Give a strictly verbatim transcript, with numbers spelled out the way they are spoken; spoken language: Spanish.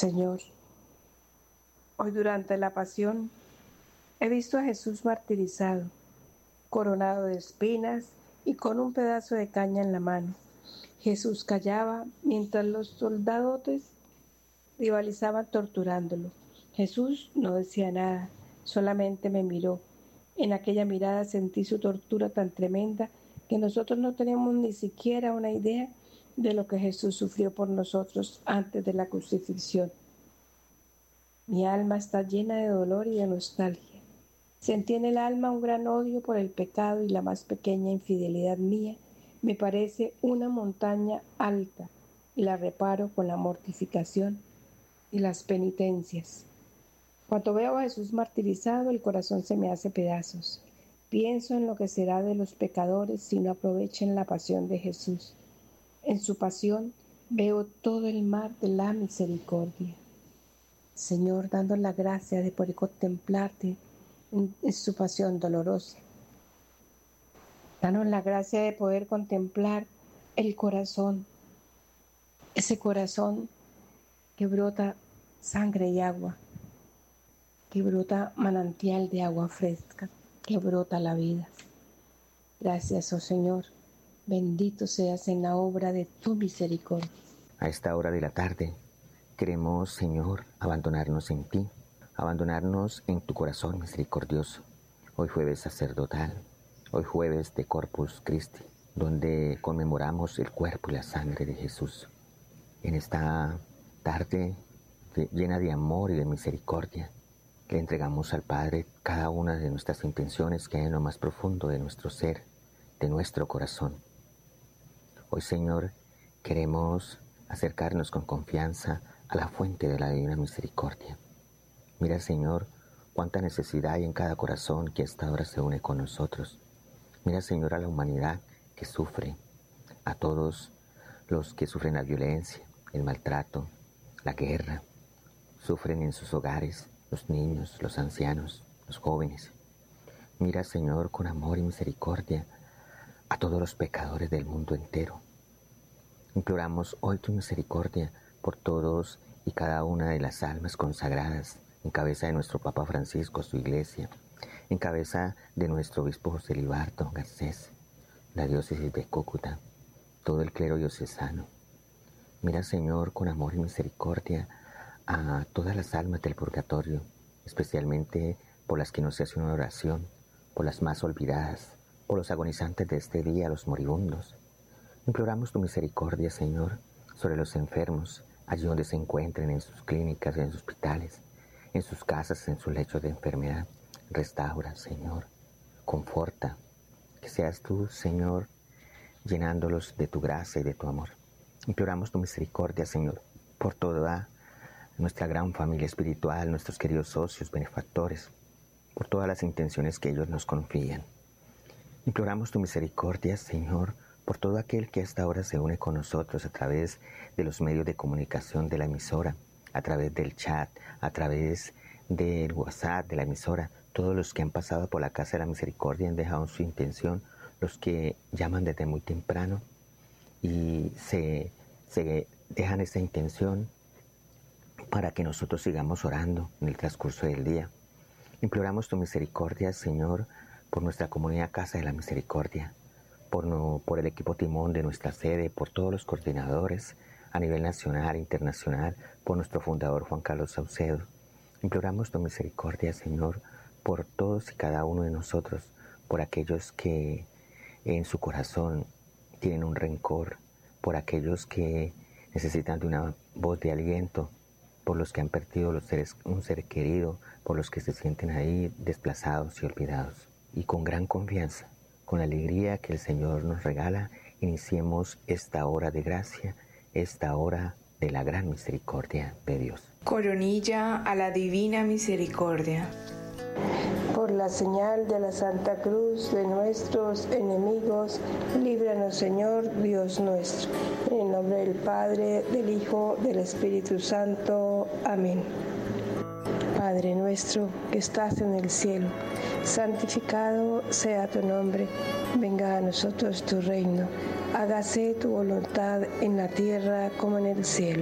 Señor, hoy durante la pasión he visto a Jesús martirizado, coronado de espinas y con un pedazo de caña en la mano. Jesús callaba mientras los soldados rivalizaban torturándolo. Jesús no decía nada, solamente me miró. En aquella mirada sentí su tortura tan tremenda que nosotros no tenemos ni siquiera una idea de lo que Jesús sufrió por nosotros antes de la crucifixión. Mi alma está llena de dolor y de nostalgia. Sentí en el alma un gran odio por el pecado y la más pequeña infidelidad mía me parece una montaña alta y la reparo con la mortificación y las penitencias. Cuando veo a Jesús martirizado, el corazón se me hace pedazos. Pienso en lo que será de los pecadores si no aprovechan la pasión de Jesús. En su pasión veo todo el mar de la misericordia. Señor, dando la gracia de poder contemplarte en su pasión dolorosa. Danos la gracia de poder contemplar el corazón, ese corazón que brota sangre y agua, que brota manantial de agua fresca, que brota la vida. Gracias, oh Señor, bendito seas en la obra de tu misericordia. A esta hora de la tarde queremos, Señor, abandonarnos en ti, abandonarnos en tu corazón misericordioso. Hoy jueves sacerdotal, hoy jueves de Corpus Christi, donde conmemoramos el cuerpo y la sangre de Jesús. En esta tarde llena de amor y de misericordia, le entregamos al Padre cada una de nuestras intenciones que hay en lo más profundo de nuestro ser, de nuestro corazón. Hoy, Señor, queremos acercarnos con confianza a la fuente de la divina misericordia. Mira, Señor, cuánta necesidad hay en cada corazón que a esta hora se une con nosotros. Mira, Señor, a la humanidad que sufre, a todos los que sufren la violencia, el maltrato, la guerra. Sufren en sus hogares los niños, los ancianos, los jóvenes. Mira, Señor, con amor y misericordia a todos los pecadores del mundo entero. Imploramos hoy tu misericordia por todos y cada una de las almas consagradas, en cabeza de nuestro Papa Francisco, su Iglesia, en cabeza de nuestro Obispo José Libardo Garcés, la diócesis de Cúcuta, todo el clero diocesano. Mira, Señor, con amor y misericordia a todas las almas del purgatorio, especialmente por las que no se hace una oración, por las más olvidadas, por los agonizantes de este día, los moribundos. Imploramos tu misericordia, Señor, sobre los enfermos, allí donde se encuentren, en sus clínicas, en sus hospitales, en sus casas, en sus lechos de enfermedad. Restaura, Señor, conforta, que seas tú, Señor, llenándolos de tu gracia y de tu amor. Imploramos tu misericordia, Señor, por toda nuestra gran familia espiritual, nuestros queridos socios, benefactores, por todas las intenciones que ellos nos confían. Imploramos tu misericordia, Señor, por todo aquel que hasta ahora se une con nosotros a través de los medios de comunicación de la emisora, a través del chat, a través del WhatsApp de la emisora, todos los que han pasado por la Casa de la Misericordia han dejado su intención, los que llaman desde muy temprano y se, se dejan esa intención para que nosotros sigamos orando en el transcurso del día. Imploramos tu misericordia, Señor, por nuestra comunidad Casa de la Misericordia, por, no, por el equipo timón de nuestra sede, por todos los coordinadores a nivel nacional e internacional, por nuestro fundador Juan Carlos Saucedo. Imploramos tu misericordia, Señor, por todos y cada uno de nosotros, por aquellos que en su corazón tienen un rencor, por aquellos que necesitan de una voz de aliento, por los que han perdido los seres, un ser querido, por los que se sienten ahí desplazados y olvidados. Y con gran confianza, con la alegría que el Señor nos regala, iniciemos esta hora de gracia, esta hora de la gran misericordia de Dios. Coronilla a la divina misericordia. Por la señal de la Santa Cruz de nuestros enemigos, líbranos, Señor, Dios nuestro. En el nombre del Padre, del Hijo, del Espíritu Santo. Amén. Padre nuestro que estás en el cielo, santificado sea tu nombre. Venga a nosotros tu reino. Hágase tu voluntad en la tierra como en el cielo.